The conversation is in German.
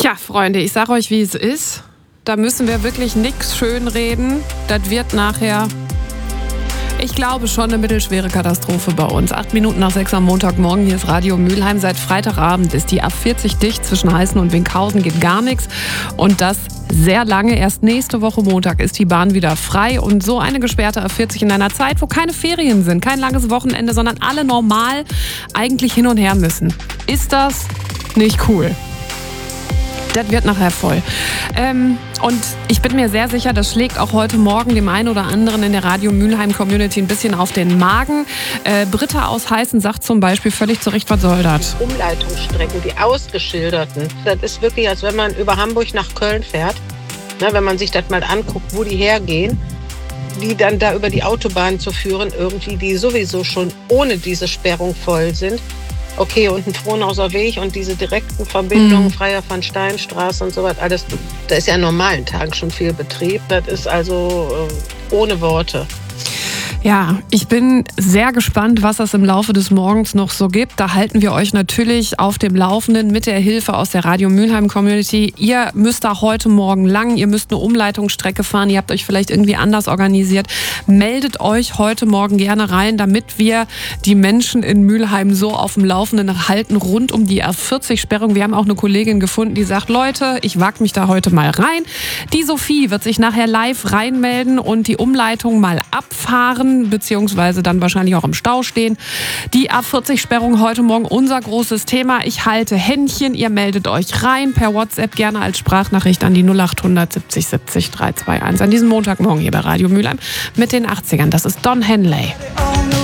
Tja, Freunde, ich sag euch, wie es ist. Da müssen wir wirklich nichts schönreden. Das wird nachher, ich glaube, schon eine mittelschwere Katastrophe bei uns. 8 Minuten nach 6 am Montagmorgen, hier ist Radio Mülheim. Seit Freitagabend ist die A40 dicht. Zwischen Heißen und Winkhausen geht gar nichts. Und das sehr lange. Erst nächste Woche Montag ist die Bahn wieder frei. Und so eine gesperrte A40 in einer Zeit, wo keine Ferien sind, kein langes Wochenende, sondern alle normal eigentlich hin und her müssen. Ist das nicht cool? Das wird nachher voll. Und ich bin mir sehr sicher, das schlägt auch heute Morgen dem einen oder anderen in der Radio Mülheim Community ein bisschen auf den Magen. Britta aus Heißen sagt zum Beispiel völlig zu Recht, was soll das? Die Umleitungsstrecken, die ausgeschilderten, das ist wirklich, als wenn man über Hamburg nach Köln fährt. Na, wenn man sich das mal anguckt, wo die hergehen, die dann da über die Autobahn zu führen, irgendwie, die sowieso schon ohne diese Sperrung voll sind. Okay, und ein Frohnhauser Weg und diese direkten Verbindungen, Freiherr-von-Stein-Straße und so was, alles, da ist ja an normalen Tagen schon viel Betrieb. Das ist also ohne Worte. Ja, ich bin sehr gespannt, was es im Laufe des Morgens noch so gibt. Da halten wir euch natürlich auf dem Laufenden mit der Hilfe aus der Radio Mülheim Community. Ihr müsst da heute Morgen lang, ihr müsst eine Umleitungsstrecke fahren, ihr habt euch vielleicht irgendwie anders organisiert. Meldet euch heute Morgen gerne rein, damit wir die Menschen in Mülheim so auf dem Laufenden halten rund um die A40-Sperrung. Wir haben auch eine Kollegin gefunden, die sagt, Leute, ich wage mich da heute mal rein. Die Sophie wird sich nachher live reinmelden und die Umleitung mal abfahren, beziehungsweise dann wahrscheinlich auch im Stau stehen. Die A40-Sperrung heute Morgen unser großes Thema. Ich halte Händchen, ihr meldet euch rein per WhatsApp, gerne als Sprachnachricht an die 0800 70 70 321 an diesem Montagmorgen hier bei Radio Mülheim mit den 80ern. Das ist Don Henley.